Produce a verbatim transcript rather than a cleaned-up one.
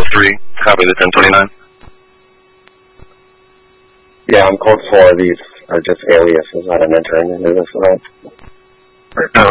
three, copy the ten twenty-nine. Yeah, on code four, these are just aliases. I didn't enter any of this event. Oh,